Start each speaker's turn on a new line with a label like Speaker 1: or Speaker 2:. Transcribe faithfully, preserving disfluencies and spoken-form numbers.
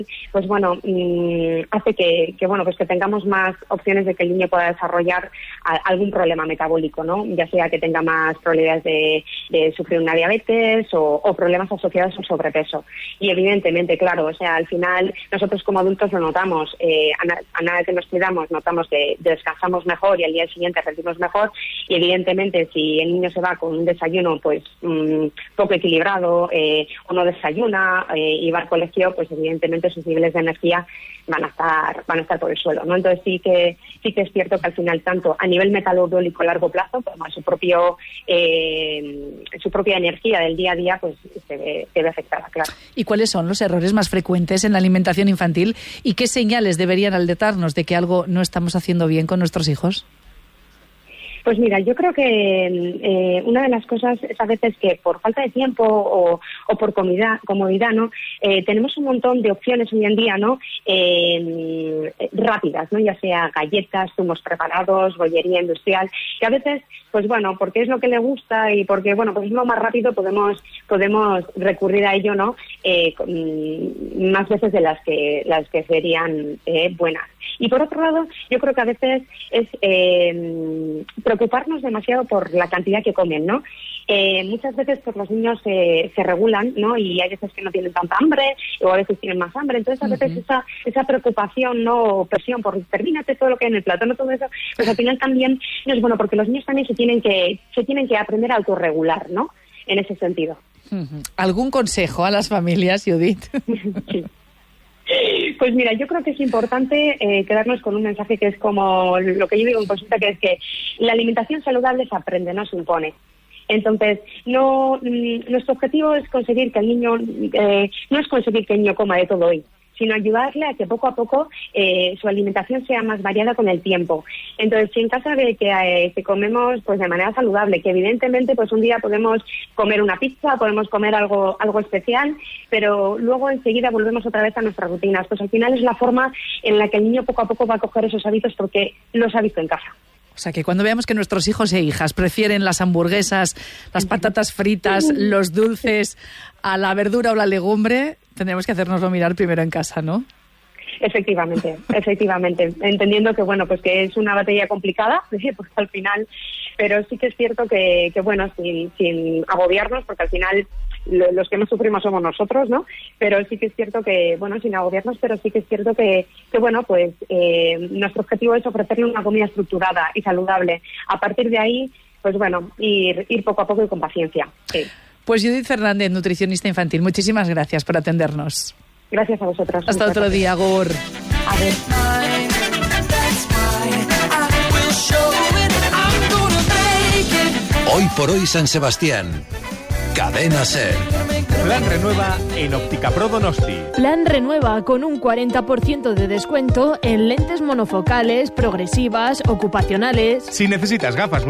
Speaker 1: pues bueno, mmm, hace que, que bueno pues que tengamos más opciones de que el niño pueda desarrollar a, algún problema metabólico, ¿no? Ya sea que tenga más probabilidades de, de sufrir una diabetes o, o problemas asociados al sobrepeso. Y evidentemente, claro, o sea, al final nosotros como adultos lo notamos, eh, a, na, a nada que nos cuidamos, notamos que descansamos mejor y al día siguiente rendimos mejor, y evidentemente si el niño se va con un desayuno pues mmm, poco equilibrado, eh, o no desayuna eh, y va al colegio, pues evidentemente sus niveles de energía van a estar van a estar por el suelo, ¿no? Entonces sí que sí que es cierto que al final, tanto a nivel metabólico a largo plazo como a su propio eh, su propia energía del día a día, pues se ve, se ve afectada, claro.
Speaker 2: ¿Y cuáles son los errores más frecuentes en la alimentación infantil y qué señales deberían alertarnos de que algo no estamos haciendo bien con nuestros hijos?
Speaker 1: Pues mira, yo creo que eh, una de las cosas es a veces que por falta de tiempo o, o por comodidad, comodidad, ¿no? Eh, tenemos un montón de opciones hoy en día, ¿no? Eh, rápidas, ¿no? Ya sea galletas, zumos preparados, bollería industrial, que a veces, pues bueno, porque es lo que le gusta y porque, bueno, pues es lo más rápido, podemos podemos recurrir a ello, ¿no? Eh, más veces de las que las que serían eh, buenas. Y por otro lado, yo creo que a veces es eh, preocuparnos demasiado por la cantidad que comen, ¿no? Eh, muchas veces pues los niños se, se regulan, ¿no? Y hay veces que no tienen tanta hambre o a veces tienen más hambre. Entonces a veces uh-huh. esa esa preocupación, ¿no? O presión por termínate todo lo que hay en el plato, no todo eso, pues al final también no es bueno, porque los niños también se tienen que se tienen que aprender a autorregular, ¿no? En ese sentido.
Speaker 2: Uh-huh. ¿Algún consejo a las familias, Judith?
Speaker 1: Sí. Pues mira, yo creo que es importante eh, quedarnos con un mensaje que es como lo que yo digo en consulta, que es que la alimentación saludable se aprende, no se impone. Entonces, no mm, nuestro objetivo es conseguir que el niño, eh, no es conseguir que el niño coma de todo hoy, sino ayudarle a que poco a poco eh, su alimentación sea más variada con el tiempo. Entonces, si en caso de que, eh, que comemos pues de manera saludable, que evidentemente pues un día podemos comer una pizza, podemos comer algo algo especial, pero luego enseguida volvemos otra vez a nuestras rutinas, pues al final es la forma en la que el niño poco a poco va a coger esos hábitos porque los ha visto en casa.
Speaker 2: O sea, que cuando veamos que nuestros hijos e hijas prefieren las hamburguesas, las patatas fritas, los dulces a la verdura o la legumbre, tendremos que hacernoslo mirar primero en casa, ¿no?
Speaker 1: Efectivamente, efectivamente, entendiendo que bueno, pues que es una batalla complicada, pues al final, pero sí que es cierto que, que bueno, sin, sin agobiarnos, porque al final lo, los que más sufrimos somos nosotros, ¿no? Pero sí que es cierto que, bueno, sin agobiarnos, pero sí que es cierto que, que bueno, pues eh, nuestro objetivo es ofrecerle una comida estructurada y saludable. A partir de ahí, pues bueno, ir, ir poco a poco y con paciencia. Sí.
Speaker 2: Pues Judith Fernández, nutricionista infantil, muchísimas gracias por atendernos.
Speaker 1: Gracias a vosotros.
Speaker 2: Hasta otro
Speaker 1: gracias.
Speaker 2: día, Agur.
Speaker 1: A ver.
Speaker 3: Hoy por hoy San Sebastián. Cadena SER.
Speaker 4: Plan Renueva en Óptica Pro Donosti.
Speaker 5: Plan Renueva con un cuarenta por ciento de descuento en lentes monofocales, progresivas, ocupacionales.
Speaker 4: Si necesitas gafas